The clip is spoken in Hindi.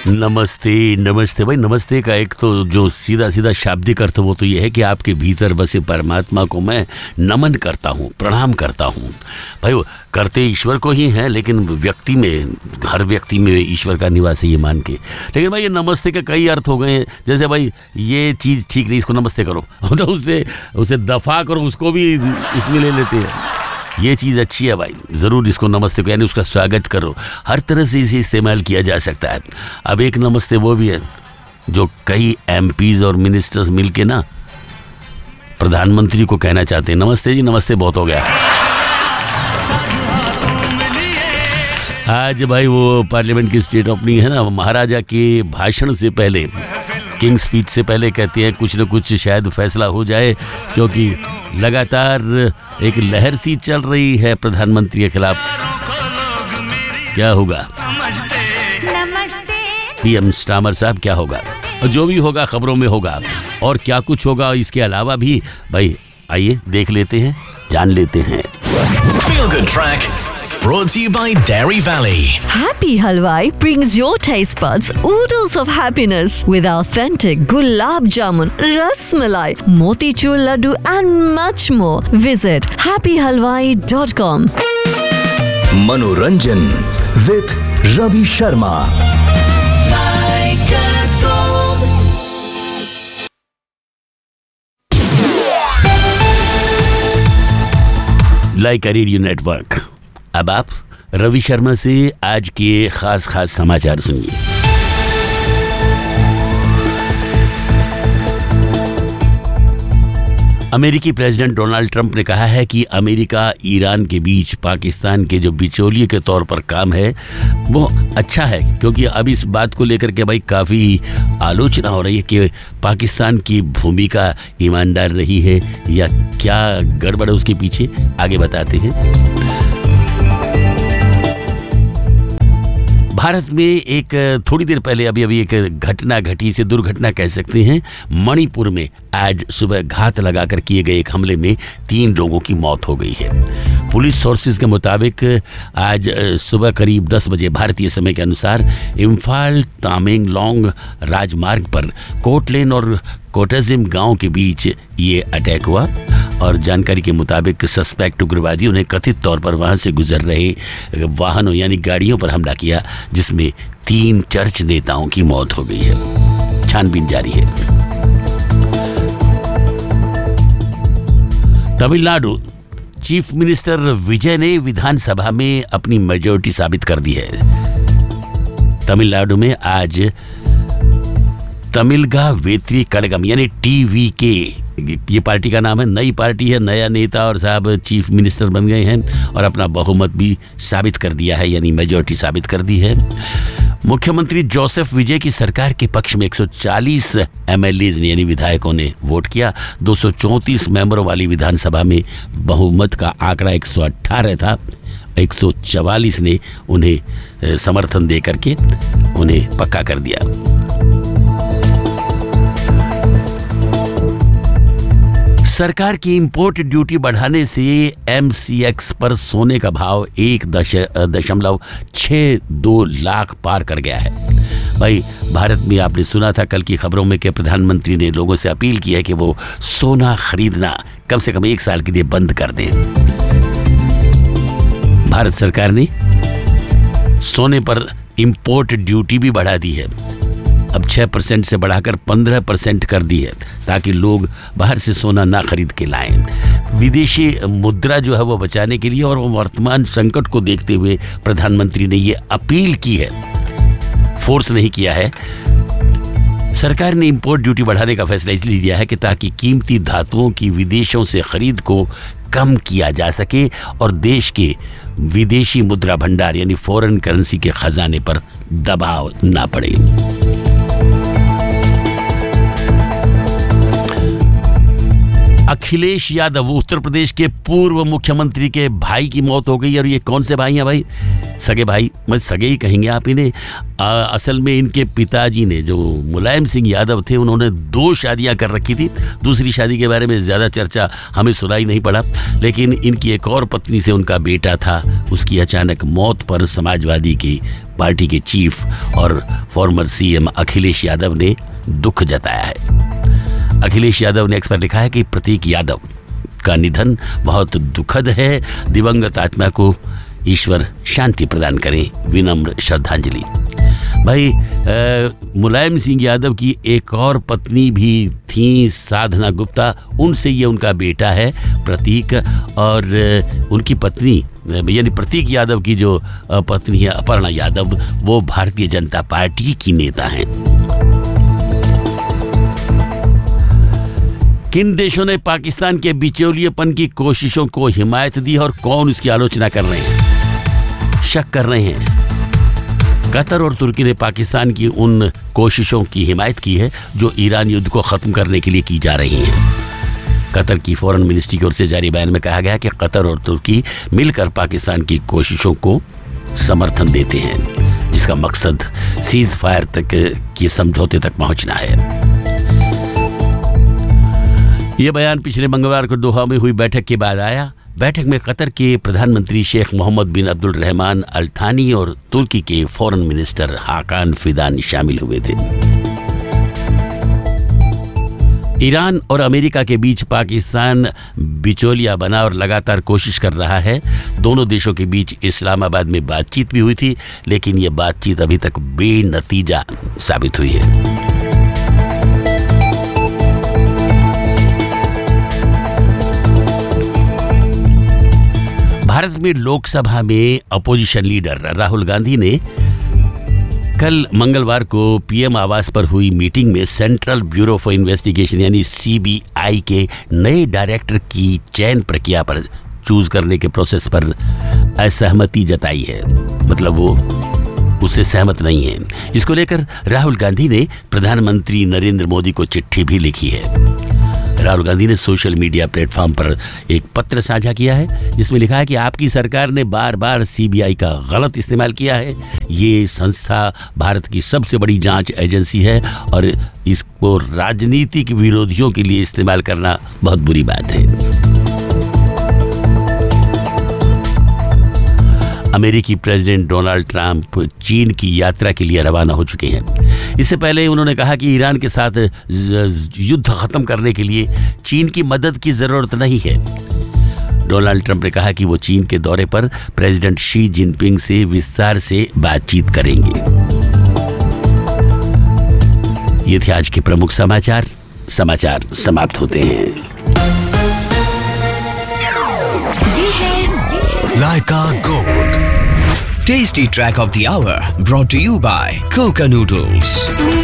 नमस्ते नमस्ते भाई। नमस्ते का एक तो जो सीधा सीधा शाब्दिक अर्थ वो तो ये है कि आपके भीतर बसे परमात्मा को मैं नमन करता हूँ, प्रणाम करता हूँ। भाई वो करते ईश्वर को ही हैं, लेकिन व्यक्ति में, हर व्यक्ति में ईश्वर का निवास है ये मान के। लेकिन भाई ये नमस्ते के कई अर्थ हो गए हैं। जैसे भाई ये चीज़ ठीक नहीं, इसको नमस्ते करो, तो उसे दफा करो, उसको भी इसमें ले लेते हैं। ये चीज़ अच्छी है भाई, ज़रूर इसको नमस्ते को, यानी उसका स्वागत करो। हर तरह से इसे इस्तेमाल किया जा सकता है। अब एक नमस्ते वो भी है जो कई एमपीज और मिनिस्टर्स मिलके ना प्रधानमंत्री को कहना चाहते हैं, नमस्ते जी, नमस्ते बहुत हो गया। आज भाई वो पार्लियामेंट की स्टेट ओपनिंग है ना, महाराजा के भाषण से पहले, किंग स्पीच से पहले कहते हैं कुछ न कुछ शायद फैसला हो जाए, क्योंकि लगातार एक लहर सी चल रही है प्रधानमंत्री के खिलाफ। क्या होगा पीएम स्टामर साहब, क्या होगा? और जो भी होगा खबरों में होगा, और क्या कुछ होगा इसके अलावा भी भाई आइए देख लेते हैं, जान लेते हैं। Feel Good Track brought to you by Dairy Valley. Happy Halwai brings your taste buds oodles of happiness with authentic gulab jamun, ras malai, motichur laddu and much more. Visit happyhalwai.com. Manoranjan with Ravi Sharma. Like radio network. अब आप रवि शर्मा से आज के खास समाचार सुनिए। अमेरिकी प्रेसिडेंट डोनाल्ड ट्रंप ने कहा है कि अमेरिका ईरान के बीच पाकिस्तान के जो बिचौलिए के तौर पर काम है वो अच्छा है, क्योंकि अब इस बात को लेकर के भाई काफ़ी आलोचना हो रही है कि पाकिस्तान की भूमिका ईमानदार रही है या क्या गड़बड़ है उसके पीछे, आगे बताते हैं। भारत में एक थोड़ी देर पहले अभी एक घटना घटी, से दुर्घटना कह सकते हैं। मणिपुर में आज सुबह घात लगाकर किए गए एक हमले में 3 लोगों की मौत हो गई है। पुलिस सोर्सेज के मुताबिक आज सुबह करीब 10 बजे भारतीय समय के अनुसार इम्फाल तामेंगलोंग राजमार्ग पर कोटलेन और कोटाजिम गांव के बीच ये अटैक हुआ, और जानकारी के मुताबिक सस्पेक्ट उग्रवादियों ने कथित तौर पर वहां से गुजर रहे वाहनों यानी गाड़ियों पर हमला किया, जिसमें 3 चर्च नेताओं की मौत हो गई है। छानबीन जारी है। तमिलनाडु चीफ मिनिस्टर विजय ने विधानसभा में अपनी मेजॉरिटी साबित कर दी है। तमिलनाडु में आज तमिलगा वेत्री कड़गम यानी टीवीके, ये पार्टी का नाम है, नई पार्टी है, नया नेता और साहब चीफ मिनिस्टर बन गए हैं और अपना बहुमत भी साबित कर दिया है, यानी मेजॉरिटी साबित कर दी है। मुख्यमंत्री जोसेफ विजय की सरकार के पक्ष में 140 एमएलएज ने यानी विधायकों ने वोट किया। 234 मेंबरों वाली विधानसभा में बहुमत का आंकड़ा 118 था। 144 ने उन्हें समर्थन दे करके उन्हें पक्का कर दिया। सरकार की इंपोर्ट ड्यूटी बढ़ाने से एमसीएक्स पर सोने का भाव 1.62 लाख पार कर गया है। भाई भारत में आपने सुना था कल की खबरों में कि प्रधानमंत्री ने लोगों से अपील की है कि वो सोना खरीदना कम से कम 1 साल के लिए बंद कर दें। भारत सरकार ने सोने पर इंपोर्ट ड्यूटी भी बढ़ा दी है, अब 6% से बढ़ाकर 15% कर दी है, ताकि लोग बाहर से सोना ना खरीद के लाएं। विदेशी मुद्रा जो है वो बचाने के लिए और वो वर्तमान संकट को देखते हुए प्रधानमंत्री ने ये अपील की है, फोर्स नहीं किया है। सरकार ने इंपोर्ट ड्यूटी बढ़ाने का फैसला इसलिए लिया है कि ताकि कीमती धातुओं की विदेशों से खरीद को कम किया जा सके और देश के विदेशी मुद्रा भंडार यानी फॉरेन करेंसी के खजाने पर दबाव ना पड़े। अखिलेश यादव, उत्तर प्रदेश के पूर्व मुख्यमंत्री के भाई की मौत हो गई। और ये कौन से भाई हैं भाई? सगे भाई, मैं सगे ही कहेंगे आप इन्हें। असल में इनके पिताजी ने, जो मुलायम सिंह यादव थे, उन्होंने 2 शादियां कर रखी थी। दूसरी शादी के बारे में ज़्यादा चर्चा हमें सुनाई नहीं पड़ा, लेकिन इनकी एक और पत्नी से उनका बेटा था। उसकी अचानक मौत पर समाजवादी की पार्टी के चीफ और फॉर्मर सीएम अखिलेश यादव ने दुख जताया है। अखिलेश यादव ने एक्स पर लिखा है कि प्रतीक यादव का निधन बहुत दुखद है। दिवंगत आत्मा को ईश्वर शांति प्रदान करें, विनम्र श्रद्धांजलि। भाई मुलायम सिंह यादव की एक और पत्नी भी थी, साधना गुप्ता। उनसे ये उनका बेटा है प्रतीक, और उनकी पत्नी यानी प्रतीक यादव की जो पत्नी है अपर्णा यादव, वो भारतीय जनता पार्टी की नेता हैं। किन देशों ने पाकिस्तान के बिचौलिएपन की कोशिशों को हिमायत दी और कौन उसकी आलोचना कर रहे हैं, शक कर रहे हैं? कतर और तुर्की ने पाकिस्तान की उन कोशिशों की हिमायत की है जो ईरान युद्ध को खत्म करने के लिए की जा रही हैं। कतर की फॉरेन मिनिस्ट्री की ओर से जारी बयान में कहा गया कि कतर और तुर्की मिलकर पाकिस्तान की कोशिशों को समर्थन देते हैं, जिसका मकसद सीज फायर तक की समझौते तक पहुंचना है। यह बयान पिछले मंगलवार को दोहा में हुई बैठक के बाद आया। बैठक में कतर के प्रधानमंत्री शेख मोहम्मद बिन अब्दुल रहमान अल थानी और तुर्की के फॉरेन मिनिस्टर हाकान फिदान शामिल हुए थे। ईरान और अमेरिका के बीच पाकिस्तान बिचौलिया बना और लगातार कोशिश कर रहा है। दोनों देशों के बीच इस्लामाबाद में बातचीत भी हुई थी, लेकिन यह बातचीत अभी तक बेनतीजा साबित हुई है। भारत में लोकसभा में अपोजिशन लीडर राहुल गांधी ने कल मंगलवार को पीएम आवास पर हुई मीटिंग में सेंट्रल ब्यूरो फॉर इन्वेस्टिगेशन यानी सीबीआई के नए डायरेक्टर की चयन प्रक्रिया पर चूज करने के प्रोसेस पर असहमति जताई है। मतलब वो उससे सहमत नहीं है। इसको लेकर राहुल गांधी ने प्रधानमंत्री नरेंद्र मोदी को चिट्ठी भी लिखी है। राहुल गांधी ने सोशल मीडिया प्लेटफॉर्म पर एक पत्र साझा किया है, जिसमें लिखा है कि आपकी सरकार ने बार बार सीबीआई का गलत इस्तेमाल किया है। ये संस्था भारत की सबसे बड़ी जांच एजेंसी है और इसको राजनीतिक विरोधियों के लिए इस्तेमाल करना बहुत बुरी बात है। अमेरिकी प्रेसिडेंट डोनाल्ड ट्रंप चीन की यात्रा के लिए रवाना हो चुके हैं। इससे पहले उन्होंने कहा कि ईरान के साथ युद्ध खत्म करने के लिए चीन की मदद की जरूरत नहीं है। डोनाल्ड ट्रंप ने कहा कि वो चीन के दौरे पर प्रेसिडेंट शी जिनपिंग से विस्तार से बातचीत करेंगे। ये थे आज के प्रमुख समाचार। समाचार समाप्त होते हैं। ये है Laika Gold. Tasty Track of the Hour, brought to you by Coca Noodles.